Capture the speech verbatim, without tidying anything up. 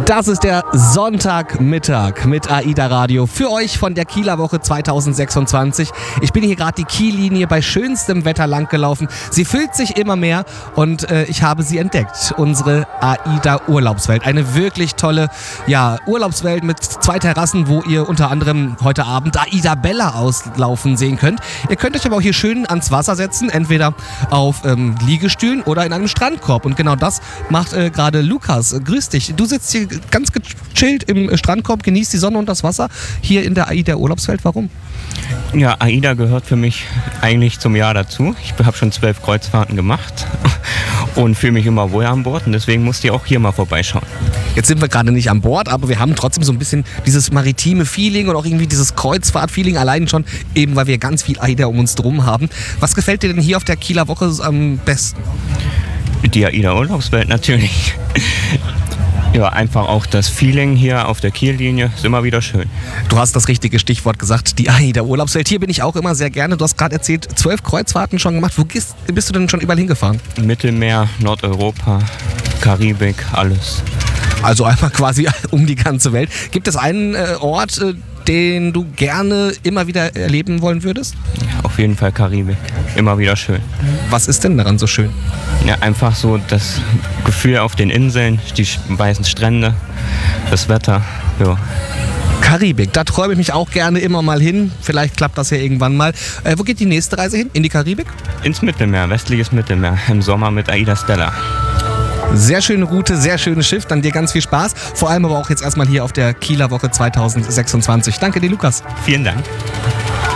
Das ist der Sonntagmittag mit AIDA Radio für euch von der Kieler Woche zweitausendsechsundzwanzig. Ich bin hier gerade die Kiellinie bei schönstem Wetter lang gelaufen. Sie füllt sich immer mehr und äh, ich habe sie entdeckt. Unsere AIDA Urlaubswelt. Eine wirklich tolle ja, Urlaubswelt mit zwei Terrassen, wo ihr unter anderem heute Abend AIDA Bella auslaufen sehen könnt. Ihr könnt euch aber auch hier schön ans Wasser setzen, entweder auf ähm, Liegestühlen oder in einem Strandkorb. Und genau das macht äh, gerade Lukas. Grüß dich. Du sitzt hier ganz gechillt im Strandkorb, genießt die Sonne und das Wasser hier in der AIDA Urlaubswelt. Warum? Ja, AIDA gehört für mich eigentlich zum Jahr dazu. Ich habe schon zwölf Kreuzfahrten gemacht und fühle mich immer wohl an Bord und deswegen musste ich auch hier mal vorbeischauen. Jetzt sind wir gerade nicht an Bord, aber wir haben trotzdem so ein bisschen dieses maritime Feeling und auch irgendwie dieses Kreuzfahrt-Feeling, allein schon eben, weil wir ganz viel AIDA um uns drum haben. Was gefällt dir denn hier auf der Kieler Woche am besten? Die AIDA Urlaubswelt natürlich. Ja, einfach auch das Feeling hier auf der Kiellinie ist immer wieder schön. Du hast das richtige Stichwort gesagt, die AIDA Urlaubswelt. Hier bin ich auch immer sehr gerne. Du hast gerade erzählt, zwölf Kreuzfahrten schon gemacht. Wo gehst, bist du denn schon überall hingefahren? Mittelmeer, Nordeuropa, Karibik, alles. Also einmal quasi um die ganze Welt. Gibt es einen äh, Ort, äh, den du gerne immer wieder erleben wollen würdest? Auf jeden Fall Karibik. Immer wieder schön. Was ist denn daran so schön? Ja, einfach so das Gefühl auf den Inseln, die weißen Strände, das Wetter. Ja. Karibik, da träume ich mich auch gerne immer mal hin. Vielleicht klappt das ja irgendwann mal. Äh, wo geht die nächste Reise hin? In die Karibik? Ins Mittelmeer, westliches Mittelmeer. Im Sommer mit AIDA Stella. Sehr schöne Route, sehr schönes Schiff. Dann dir ganz viel Spaß. Vor allem aber auch jetzt erstmal hier auf der Kieler Woche zweitausendsechsundzwanzig. Danke dir, Lukas. Vielen Dank.